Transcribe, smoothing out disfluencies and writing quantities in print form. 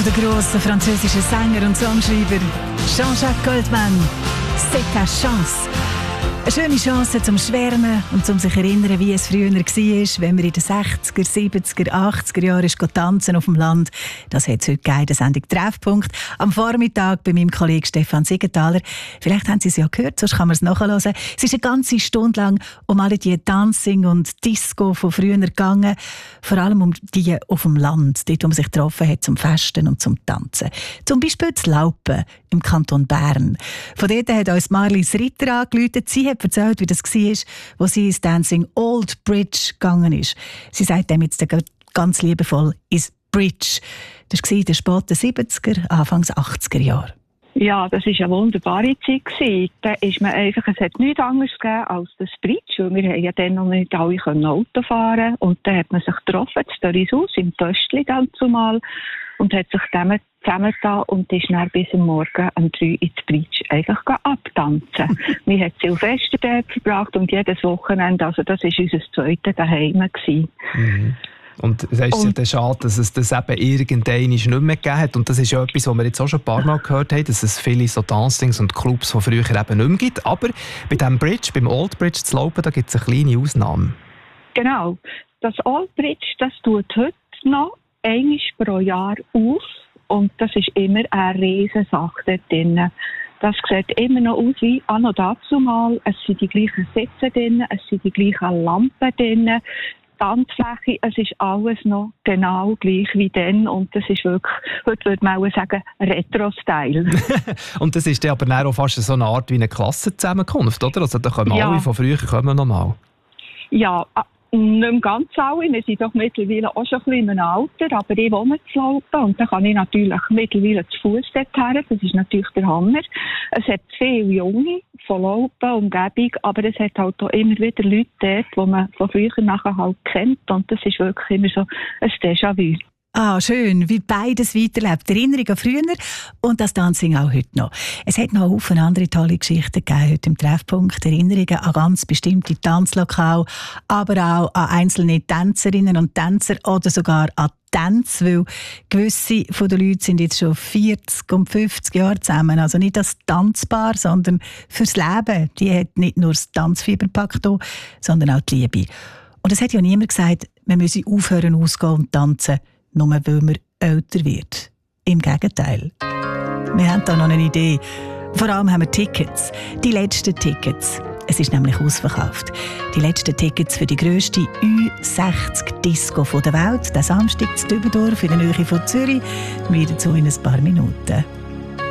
von der grossen französischen Sänger und Songschreiber Jean-Jacques Goldman. C'est ta chance. Eine schöne Chance zum Schwärmen und zum sich erinnern, wie es früher war, wenn man in den 60er, 70er, 80er Jahren tanzen auf dem Land. Das hat es heute gegeben, der Sendung «Treffpunkt» am Vormittag bei meinem Kollegen Stefan Siegenthaler. Vielleicht haben Sie es ja gehört, sonst kann man es nachhören. Es ist eine ganze Stunde lang um alle die Dancing und Disco von früher gegangen. Vor allem um die auf dem Land, dort, wo man sich getroffen hat zum Festen und zum Tanzen. Zum Beispiel zu Laupen im Kanton Bern. Von dort hat uns Marlies Ritter angerufen. Sie hat erzählt, wie das war, wo sie ins Dancing Old Bridge gegangen ist. Sie sagt dem jetzt ganz liebevoll ins Bridge. Das war in den späten 70er, Anfangs 80er Jahren. Ja, das war eine wunderbare Zeit. Da ist man einfach, es hat nichts anderes gegeben als das Bridge. Und wir haben ja dann noch nicht alle Auto fahren. Und dann hat man sich getroffen, in Dörishaus, im Pöstli dann zumal. Und hat sich zusammengetan und ist dann bis am Morgen um 3 ins Bridge einfach abtanzen. Wir haben Silvester dort verbracht und jedes Wochenende, also das war unser zweites Daheim. Mhm. Und es ist ja schade, dass es das eben irgendwann nicht mehr gegeben hat. Und das ist ja etwas, was wir jetzt auch schon ein paar Mal gehört haben, dass es viele so Dancings und Clubs von früher eben nicht mehr gibt. Aber bei diesem Bridge, beim Old Bridge zu Laupen, da gibt es eine kleine Ausnahme. Genau. Das Old Bridge, das tut heute noch einmal pro Jahr auf. Und das ist immer eine riesen Sache dort drin. Das sieht immer noch aus wie anno dazumal. Es sind die gleichen Sitze drin, es sind die gleichen Lampen drin. Tanzfläche, es ist alles noch genau gleich wie dann und das ist wirklich, heute würde man auch sagen, Retro-Style. Und das ist dann aber auch fast so eine Art wie eine Klassenzusammenkunft, oder? Also da kommen alle von früher kommen nochmal. Ja, nicht mehr ganz alle. Wir sind doch mittlerweile auch schon ein bisschen im Alter, aber ich wohne zu Laupen und dann kann ich natürlich mittlerweile zu Fuß dorthin. Das ist natürlich der Hammer. Es hat viele Junge von Laupen, Umgebung, aber es hat halt auch immer wieder Leute dort, die man von früher nachher halt kennt und das ist wirklich immer so ein Déjà-vu. Ah, schön, wie beides weiterlebt. Die Erinnerung an früher und das Dancing auch heute noch. Es hat noch Haufen andere tolle Geschichten gegeben heute im Treffpunkt. Erinnerungen an ganz bestimmte Tanzlokale, aber auch an einzelne Tänzerinnen und Tänzer oder sogar an Tänze, weil gewisse von den Leuten sind jetzt schon 40 und 50 Jahre zusammen. Also nicht als Tanzpaar, sondern fürs Leben. Die hat nicht nur das Tanzfieber gepackt, sondern auch die Liebe. Und es hat ja niemand gesagt, man müsse aufhören auszugehen und tanzen, nur weil man älter wird. Im Gegenteil. Wir haben da noch eine Idee. Vor allem haben wir Tickets. Die letzten Tickets. Es ist nämlich ausverkauft. Die letzten Tickets für die grösste Ü60-Disco der Welt. Der Samstag in Dübendorf in der Nähe von Zürich. Mehr dazu in ein paar Minuten.